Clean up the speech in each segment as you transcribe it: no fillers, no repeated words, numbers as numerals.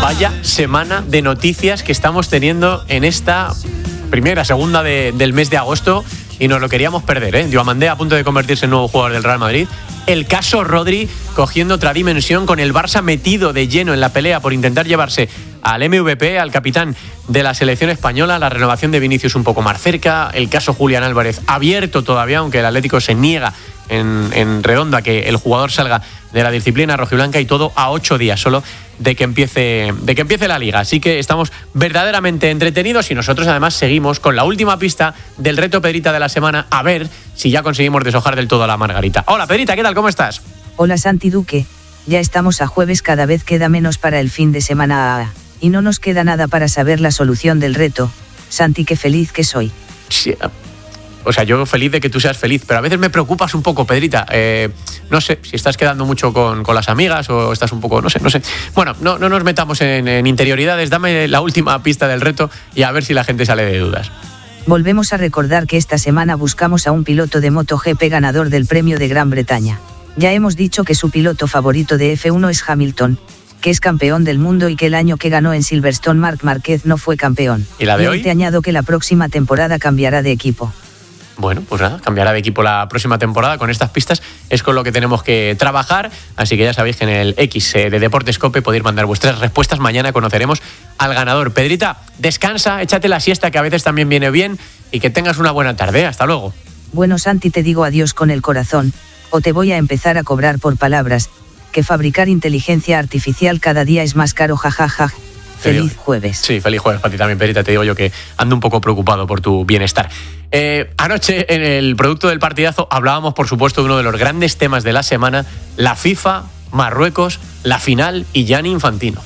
Vaya semana de noticias que estamos teniendo en esta segunda del mes de agosto y nos lo queríamos perder, ¿eh? Diomandé a punto de convertirse en nuevo jugador del Real Madrid. El caso Rodri cogiendo otra dimensión, con el Barça metido de lleno en la pelea por intentar llevarse al MVP, al capitán de la selección española. La renovación de Vinicius un poco más cerca. El caso Julián Álvarez abierto todavía, aunque el Atlético se niega en redondo a que el jugador salga de la disciplina rojiblanca, y todo a 8 días solo de que empiece la Liga. Así que estamos verdaderamente entretenidos y nosotros además seguimos con la última pista del reto Pedrita de la semana, a ver si ya conseguimos deshojar del todo a la margarita. Hola Pedrita, ¿qué tal? ¿Cómo estás? Hola Santi Duque, ya estamos a jueves, cada vez queda menos para el fin de semana y no nos queda nada para saber la solución del reto. Santi, qué feliz que soy. Sí, o sea, yo feliz de que tú seas feliz, pero a veces me preocupas un poco, Pedrita. No sé si estás quedando mucho con las amigas o estás un poco, no sé. Bueno, no nos metamos en interioridades. Dame la última pista del reto y a ver si la gente sale de dudas. Volvemos a recordar que esta semana buscamos a un piloto de MotoGP ganador del Premio de Gran Bretaña. Ya hemos dicho que su piloto favorito de F1 es Hamilton, que es campeón del mundo y que el año que ganó en Silverstone Marc Márquez no fue campeón. ¿Y la de hoy? Te añado que la próxima temporada cambiará de equipo. Bueno, pues nada, cambiará de equipo la próxima temporada. Con estas pistas es con lo que tenemos que trabajar. Así que ya sabéis que en el X de Deportes COPE podéis mandar vuestras respuestas. Mañana conoceremos al ganador. Pedrita, descansa, échate la siesta, que a veces también viene bien, y que tengas una buena tarde. Hasta luego. Bueno, Santi, te digo adiós con el corazón, o te voy a empezar a cobrar por palabras, que fabricar inteligencia artificial cada día es más caro, jajaja. Feliz jueves. Sí, feliz jueves para ti también, Pedrita. Te digo yo que ando un poco preocupado por tu bienestar. Anoche, en el producto del partidazo, hablábamos, por supuesto, de uno de los grandes temas de la semana: la FIFA, Marruecos, la final y Gianni Infantino.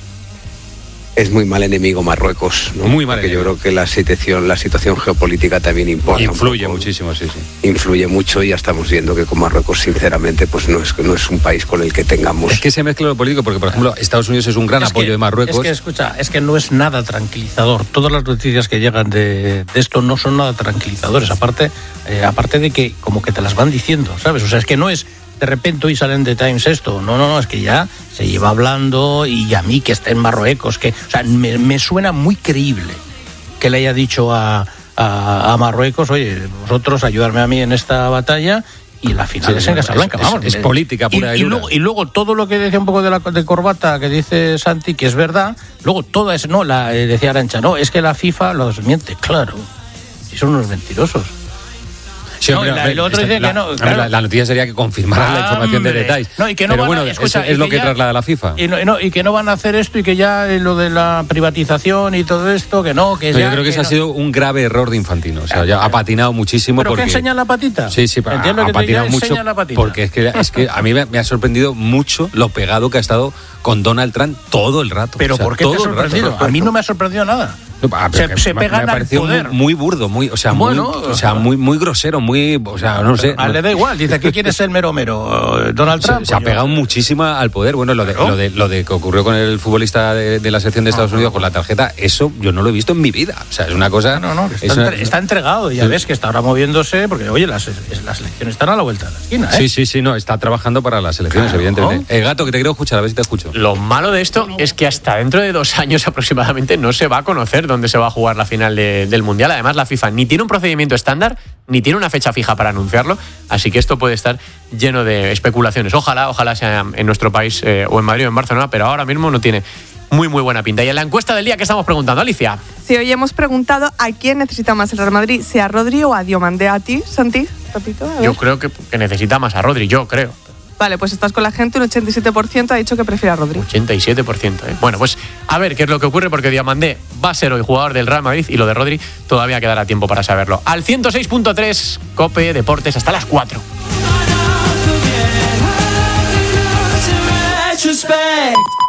Es muy mal enemigo Marruecos, ¿no? Muy mal Porque enemigo. yo creo que la situación geopolítica también importa. Influye muchísimo, sí. Influye mucho, y ya estamos viendo que con Marruecos, sinceramente, pues no es un país con el que tengamos. Es que se mezcla lo político, porque, por ejemplo, Estados Unidos es un gran apoyo de Marruecos. Es que no es nada tranquilizador. Todas las noticias que llegan de esto no son nada tranquilizadores. Aparte de que como que te las van diciendo, ¿sabes? O sea, es que no es de repente hoy salen de Times esto. No, es que ya se lleva hablando, y a mí que está en Marruecos, o sea, me suena muy creíble que le haya dicho a Marruecos: oye, vosotros ayudarme a mí en esta batalla, y la final es en Casablanca. Es política pura y dura. Y luego todo lo que decía un poco de corbata, que dice Santi, que es verdad, luego toda es, decía Arantxa, es que la FIFA los miente, claro, y son unos mentirosos. Sí, el otro dice que no. Claro. La noticia sería que confirmaran la información de detalles. Y que no. Pero bueno, es lo que traslada la FIFA. Y que no van a hacer esto, y que ya lo de la privatización y todo esto, que no, que yo ya, creo que ese ha sido un grave error de Infantino. O sea, ya ha patinado muchísimo. ¿Pero porque que enseña la patita? Sí, Entiendo ha que patinado mucho. La patita. Porque es que a mí me ha sorprendido mucho lo pegado que ha estado con Donald Trump todo el rato. ¿Pero por qué te ha sorprendido? A mí no me ha sorprendido nada. Se pegan al poder. Muy burdo, muy grosero, no sé. Le da igual, dice que quiere ser mero Donald Trump. Se ha pegado muchísimo al poder. Bueno, lo de que ocurrió con el futbolista de la selección de Estados Unidos con la tarjeta, eso yo no lo he visto en mi vida. O sea, es una cosa. Está entregado, y ya ves que está ahora moviéndose, porque oye, las elecciones están a la vuelta de la esquina, ¿eh? Sí, está trabajando para las elecciones, evidentemente. Gato, que te quiero escuchar, a ver si te escucho. Lo malo de esto es que hasta dentro de 2 años aproximadamente no se va a conocer dónde se va a jugar la final del Mundial. Además, la FIFA ni tiene un procedimiento estándar, ni tiene una fecha fija para anunciarlo, así que esto puede estar lleno de especulaciones. Ojalá sea en nuestro país, o en Madrid o en Barcelona, pero ahora mismo no tiene muy buena pinta. Y en la encuesta del día, ¿qué estamos preguntando, Alicia? Sí, hoy hemos preguntado a quién necesita más el Real Madrid, si a Rodri o a Diomandé. ¿A ti, Santi? Repito, a ver. Yo creo que necesita más a Rodri, yo creo. Vale, pues estás con la gente, un 87% ha dicho que prefiere a Rodri. 87%, ¿eh? Bueno, pues a ver qué es lo que ocurre, porque Diomandé va a ser hoy jugador del Real Madrid, y lo de Rodri todavía quedará tiempo para saberlo. Al 106.3, COPE Deportes, hasta las 4.